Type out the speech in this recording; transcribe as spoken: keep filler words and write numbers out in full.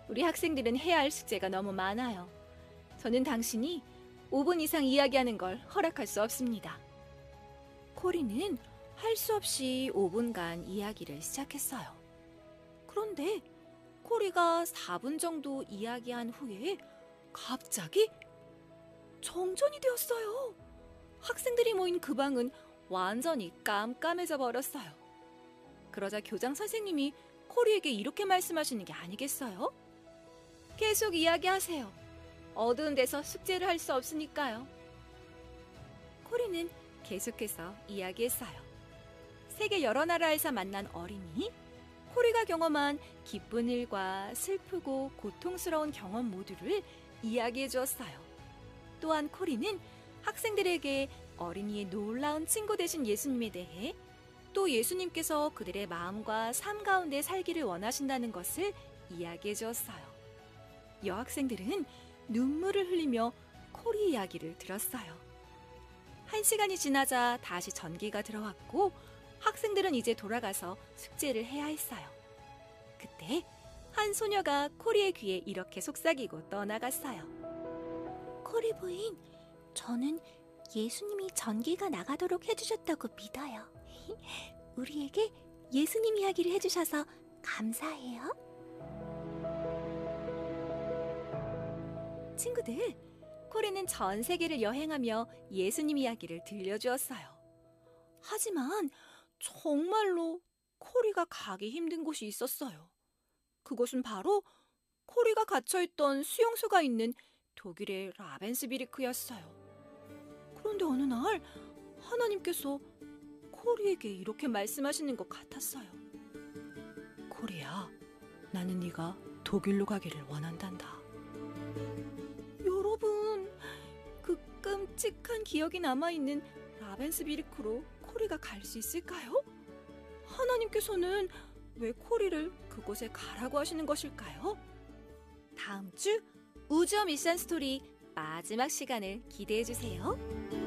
우리 학생들은 해야 할 숙제가 너무 많아요. 저는 당신이 오 분 이상 이야기하는 걸 허락할 수 없습니다. 코리는 할 수 없이 오 분간 이야기를 시작했어요. 그런데 코리가 사 분 정도 이야기한 후에 갑자기 정전이 되었어요. 학생들이 모인 그 방은 완전히 깜깜해져 버렸어요. 그러자 교장 선생님이 코리에게 이렇게 말씀하시는 게 아니겠어요? 계속 이야기하세요. 어두운 데서 숙제를 할 수 없으니까요. 코리는 계속해서 이야기했어요. 세계 여러 나라에서 만난 어린이, 코리가 경험한 기쁜 일과 슬프고 고통스러운 경험 모두를 이야기해 주었어요. 또한 코리는 학생들에게 어린이의 놀라운 친구 되신 예수님에 대해, 또 예수님께서 그들의 마음과 삶 가운데 살기를 원하신다는 것을 이야기해 주었어요. 여학생들은 눈물을 흘리며 코리 이야기를 들었어요. 한 시간이 지나자 다시 전기가 들어왔고 학생들은 이제 돌아가서 숙제를 해야 했어요. 그때 한 소녀가 코리의 귀에 이렇게 속삭이고 떠나갔어요. 코리 부인, 저는 예수님이 전기가 나가도록 해주셨다고 믿어요. 우리에게 예수님 이야기를 해주셔서 감사해요. 친구들, 코리는 전 세계를 여행하며 예수님 이야기를 들려주었어요. 하지만 정말로 코리가 가기 힘든 곳이 있었어요. 그곳은 바로 코리가 갇혀있던 수용소가 있는 독일의 라벤스비르크였어요. 그런데 어느 날 하나님께서 코리에게 이렇게 말씀하시는 것 같았어요. 코리야, 나는 네가 독일로 가기를 원한단다. 여러분, 그 끔찍한 기억이 남아있는 라벤스비르크로 코리가 갈 수 있을까요? 하나님께서는 왜 코리를 그곳에 가라고 하시는 것일까요? 다음 주 우주어 미션 스토리 마지막 시간을 기대해 주세요.